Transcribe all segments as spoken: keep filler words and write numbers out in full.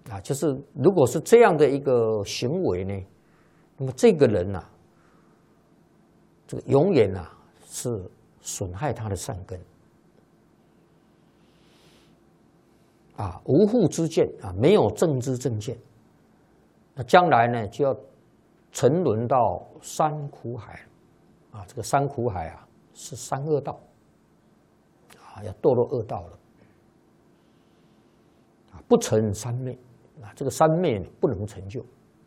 啊，就是如果是这样的一个行为呢，那么这个人呐、啊，这个永远呐、啊、是损害他的善根。啊，无户之见啊，没有正知正见，那将来呢就要沉沦到三苦海，啊，这个三苦海啊是三恶道，啊，要堕落恶道了，啊，不成三昧，啊，这个三昧不能成就。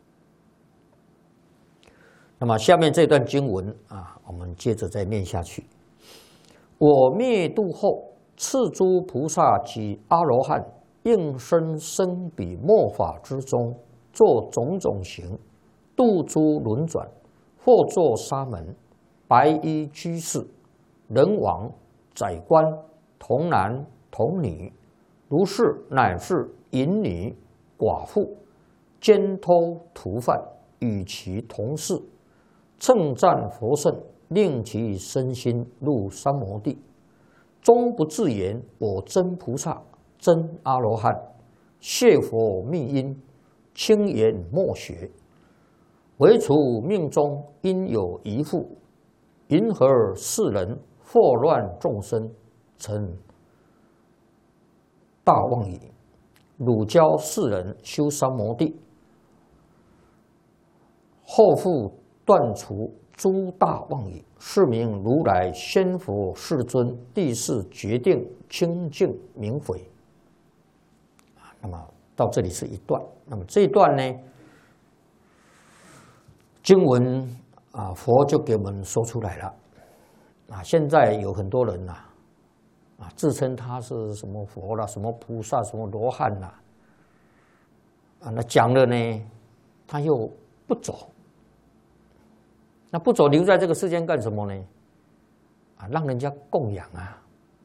那么下面这段经文啊，我们接着再念下去。我灭度后，次诸菩萨及阿罗汉。应身生彼末法之中，作种种行，度诸轮转，或作沙门、白衣居士、人王、宰官、童男童女，如是乃至淫女、寡妇、奸偷屠犯，与其同事，称赞佛圣，令其身心入三摩地，终不自言我真菩萨。真阿罗汉，谢佛密因，轻言莫学，唯除命中应有一复，云何世人祸乱众生，成大妄矣。汝教世人修三摩地，后复断除诸大妄矣。是名如来仙佛世尊，第四决定清净明悔。那么到这里是一段，那么这一段呢，经文啊，佛就给我们说出来了啊。现在有很多人呐、啊，啊，自称他是什么佛啦、什么菩萨、什么罗汉啦，啊，那讲了呢，他又不走，那不走留在这个世间干什么呢？啊，让人家供养啊。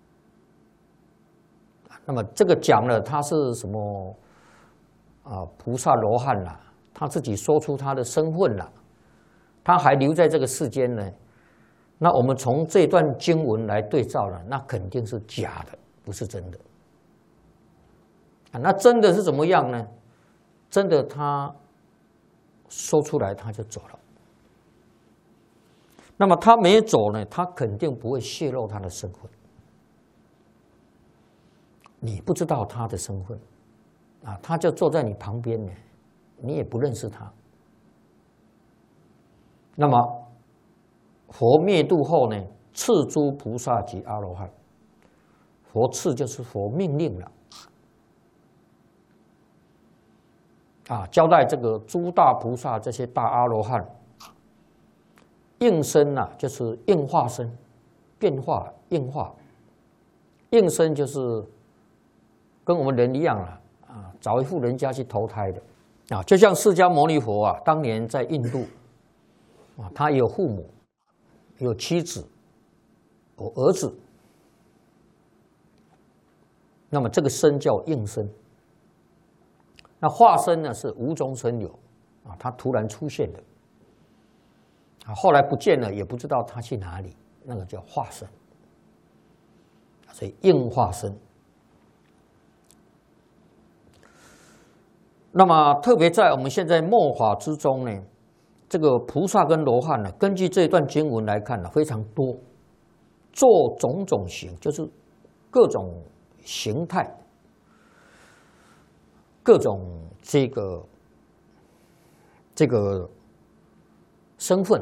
那么这个讲了他是什么啊？菩萨罗汉啦，他自己说出他的身份啦，他还留在这个世间呢。那我们从这段经文来对照了，那肯定是假的，不是真的。啊，那真的是怎么样呢？真的他说出来他就走了。那么他没走呢，他肯定不会泄露他的身份。你不知道他的身份，啊，他就坐在你旁边呢，你也不认识他。那么佛灭度后呢，赐诸菩萨及阿罗汉，佛赐就是佛命令了，啊，交代这个诸大菩萨这些大阿罗汉，应身呐、啊，就是应化身，变化应化，应身就是。跟我们人一样了啊，找一户人家去投胎的啊，就像释迦牟尼佛啊，当年在印度啊，他有父母，有妻子，有儿子，那么这个身叫应身。那化身呢是无中生有啊，他突然出现的啊，后来不见了，也不知道他去哪里，那个叫化身，所以应化身。那么，特别在我们现在末法之中呢，这个菩萨跟罗汉呢，根据这段经文来看呢，非常多，做种种行，就是各种形态，各种这个这个身份，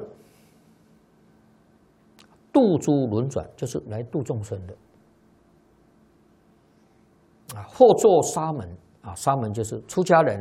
度诸轮转，就是来度众生的啊，或作沙门。啊，沙门就是出家人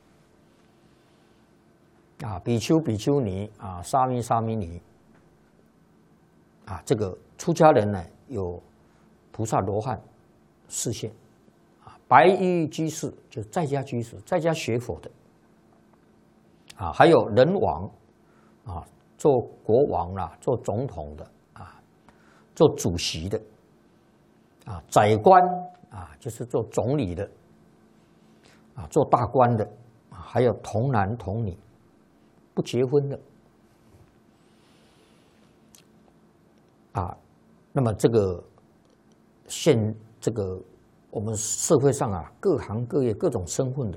啊，比丘、比丘尼啊，沙弥、沙弥尼啊，这个出家人呢有菩萨罗汉示现啊，白衣居士就是在家居士，在家学佛的啊，还有人王啊，做国王啦，做总统的啊，做主席的啊，宰官啊，就是做总理的。啊，做大官的，还有童男童女，不结婚的，啊，那么这个现这个我们社会上啊，各行各业各种身份的